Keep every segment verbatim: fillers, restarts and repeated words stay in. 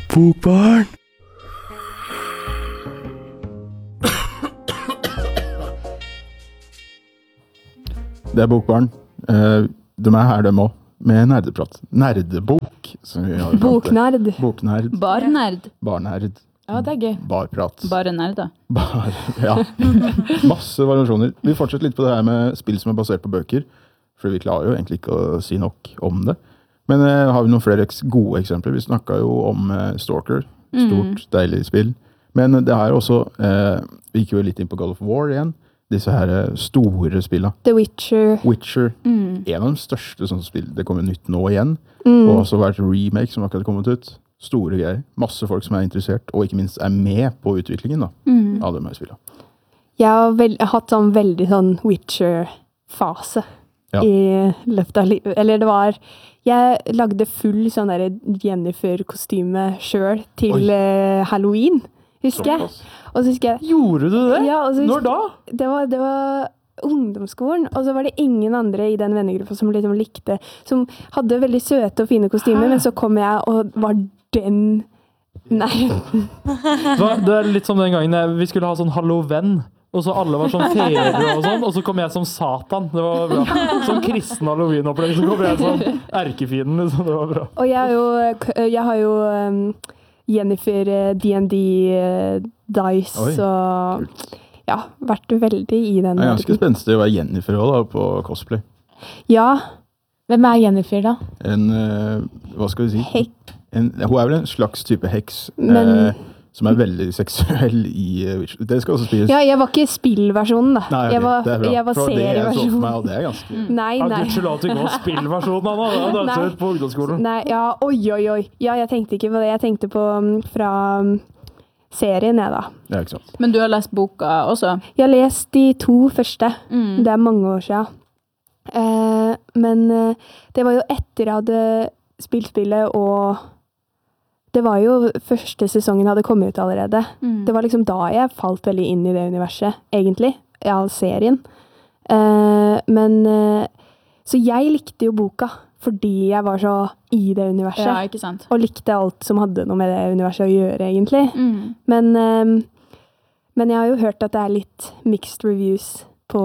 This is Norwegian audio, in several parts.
Bokbarn! Det er Bokbarn. Uh, de er her, dem også, med nerdeprat. Nerdebok. som vi har kalt det. Boknerd. Boknerd. Barnerd. Barnerd. Ja, det er gøy. Barprat. Bare nerder. Bar, ja. Masse variasjoner. Vi fortsetter litt på det her med spill som er basert på bøker, for vi klarer jo egentlig ikke å si nok om det. Men uh, har vi noen flere eks- gode eksempler? Vi snakket jo om uh, Stalker. Stort, mm. deilig spill. Men uh, det er også, uh, vi gikk jo litt inn på God of War igjen, disse her uh, store spillene. The Witcher. Witcher. Mm. En av de største sånne spill. Det kommer nytt nå igjen. Mm. Og også vært remake som akkurat kommet ut. Store greier. Masse folk som er interessert, og ikke minst er med på utviklingen da, Mm. av de her spillene. Jeg har, vel, jeg har hatt sånn veldig sånn Witcher-fase Ja. i løpet av livet. Eller det var, jeg lagde full sånn der Jennifer-kostyme selv til uh, Halloween, husker jeg. Såpass. Og så husker jeg, Gjorde du det? ja, og så Når husker, da? det var, det var ungdomsskolen, og så var det ingen andre i den vennegruppa som liksom likte, som hadde veldig søte og fine kostymer, men så kom jeg og var den, nei, Det var- Det er litt som den gangen jeg, vi skulle ha sånn Halloween, og så alle var sånn fere og sånn, og så kom jeg som Satan. Det var bra. Sånn kristen Halloween-opplegg, så kom jeg som erkefienden, liksom. Det var bra. og jeg, er jo, jeg har jo um, Jennifer uh, D and D uh, Dice, Oi, og ja, vært veldig i den. Det er ganske spenstig å være Jennifer også, da, på cosplay. Ja, Hvem er Jennifer da? En, uh, hva skal vi si? hek, En, hun er vel en slags type heks, Men- eh, som er veldig seksuell i uh, Witcher. Det skal også spilles. ja, jeg var ikke spillversjonen da. Nei, ok, jeg var, det er bra. jeg var For det jeg så for serieversjonen. meg, og det er ganske... Nei, Ja, nei. gudskjelov at du ikke var spillversjonen av det. Det hadde Nei. jeg på ungdomsskolen. Nei, ja, oi, oi, oi. Ja, jeg tenkte ikke på det. Jeg tenkte på um, fra um, serien, jeg da. Ja, ikke sant. Men du har lest boka også? Jeg har lest de to første. Mm. Det er mange år siden. Eh, men eh, det var jo etter jeg hadde spilt spillet, og det var jo første sesongen hadde kommet ut allerede. Mm. Det var liksom da jeg falt veldig inn i det universet, egentlig, av serien. Eh, men, eh, så jeg likte jo boka, fordi jeg var så i det universet. Ja, ikke sant? Og likte alt som hadde noe med det universet å gjøre, egentlig. Mm. Men, eh, men jeg har jo hørt at det er litt mixed reviews på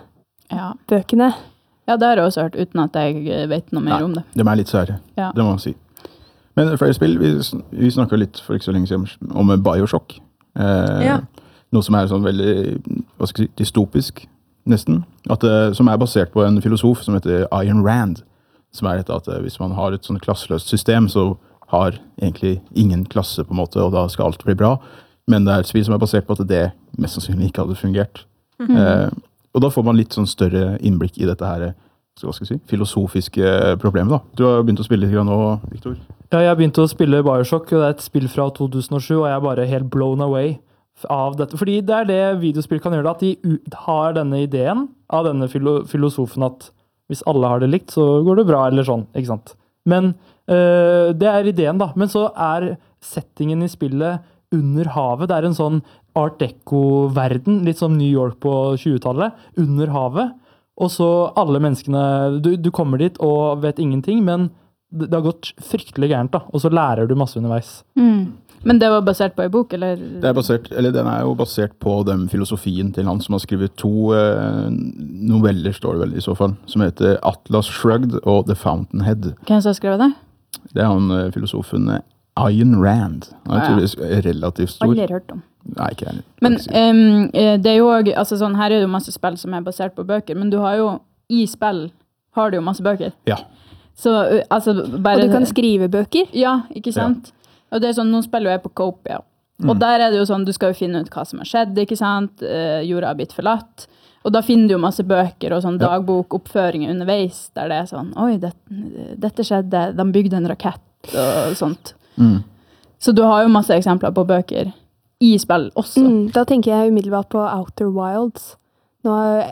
Ja. bøkene. ja, det har jeg også hørt, uten at jeg eh, vet noe mer Nei. om det. De er litt sære, Ja. det må man si. Men flere spill, vi, sn- vi snakket litt for ikke så lenge siden om Bioshock. Eh, Ja. Noe som er sånn veldig, hva skal jeg si, dystopisk, nesten. At, det- som er basert på en filosof som heter Ayn Rand. Som er dette at eh, hvis man har et sånn klasseløst system, så har egentlig ingen klasse på en måte, og da skal alt bli bra. Men det er et spill som er basert på at det mest sannsynlig ikke hadde fungert. Eh, og da får man litt sånn større innblikk i dette her, så hva skal jeg si, filosofiske problemet da. Du har begynt å spille litt grann nå, Victor. Ja, jeg begynte å spille Bioshock, og det er et spill fra to tusen og sju, og jeg er bare helt blown away av dette. Fordi det er det videospill kan gjøre, da, at de u- har denne ideen av denne filo filosofen at hvis alle har det likt, så går det bra, eller sånn, ikke sant? Men øh, det er ideen da. Men så er settingen i spillet under havet. Det er en sånn art deco-verden, litt som New York på tjuetallet, under havet. Og så alle menneskene, du, du kommer dit og vet ingenting, men det, det har gått fryktelig gærent da, og så lærer du masse underveis. Mm. Men det var basert på en bok, eller? Det er basert, eller den er jo basert på den filosofien til han som har skrevet to eh, noveller, står det vel i så fall, som heter Atlas Shrugged og The Fountainhead. Hvem som har skrevet det? Det er han eh, filosofen eh, Ayn Rand. Han er Ah, ja. tydeligvis relativt stor. Aldri hørt om. Nei, ikke jeg. Men faktisk. em, eh, det er jo også, altså sånn, her er det jo masse spill som er basert på bøker, men du har jo, i spill har du jo masse bøker. Ja. Så eh, altså bare... Og du kan skrive bøker. Ja, ikke sant? Og det er sånn, nå spiller jeg på Copia. Mm. Og der er det jo sånn, du skal jo finne ut hva som har skjedd, ikke sant? Eh, jorda har blitt forlatt. Og da finner du jo masse bøker og sånn Ja. dagbokoppføringer underveis, der det er sånn, oi, det, dette skjedde, de bygde en rakett og sånt. Mm. Så du har jo masse eksempler på bøker i spill også. Mm, da tenker jeg umiddelbart på Outer Wilds. Nå,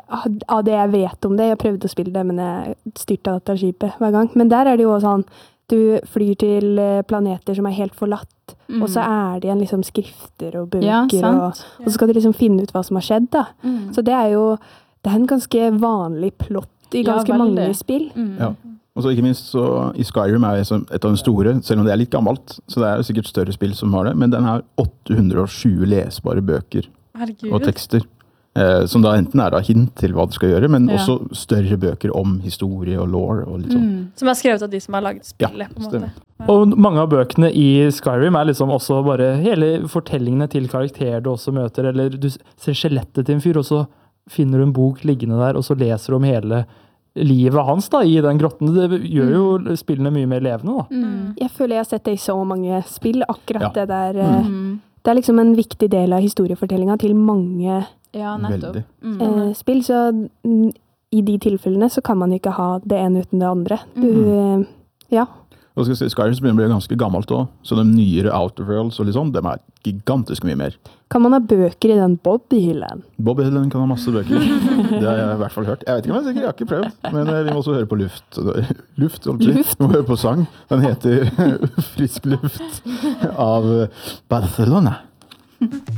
av det jeg vet om det, jeg prøvde å spille det, men jeg styrte dette skipet hver gang. Men der er det jo sånn, du flyr til eh, planeter som er helt forlatt, Mm. og så er det igjen liksom skrifter og bøker, Ja, og, sant. og så skal du liksom finne ut hva som har skjedd da. Mm. Så det er jo, det er en ganske vanlig plott i Ja, ganske veldig. mange spill. Mm. Ja. Og så ikke minst så i Skyrim er det et av de store, selv om det er litt gammelt, så det er jo sikkert større spill som har det, men den har åtte hundre og tjue lesbare bøker Herregud. og tekster. Eh, som da enten er da hint til hva du skal gjøre, men Ja. også større bøker om historie og lore og litt sånn. Mm. Som er skrevet av de som har laget spillet, på en måte. stemmer. Og mange av bøkene i Skyrim er liksom også bare hele fortellingene til karakterer du også møter, eller du ser skjelettet til en fyr, og så finner du en bok liggende der, og så leser du om hele livet hans da, i den grotten. Det gjør jo spillene mye mer levende da. Mm. Jeg føler jeg har sett det i så mange spill, akkurat Ja. det der. eh, Mm. Det er liksom en viktig del av historiefortellinga til mange Ja, nettopp. Veldig. Mm. eh, spill, så mm, i de tilfellene så kan man ikke ha det ene uten det andre. Du, Mm. eh, ja. Og skal jeg si, Skyrim begynner å bli ganske gammelt også, så de nyere Outer Worlds og litt sånn, de er gigantisk mye mer. Kan man ha bøker i den Bobby-hyllen? Bob Dylan kan ha masse bøker. Det har jeg i hvert fall hørt. Jeg vet ikke om jeg er sikker, jeg har ikke prøvd. Men eh, vi må også høre på luft. Luft, holdt jeg på å si. Luft. Vi må høre på sang. Den heter Frisk luft av Barcelona.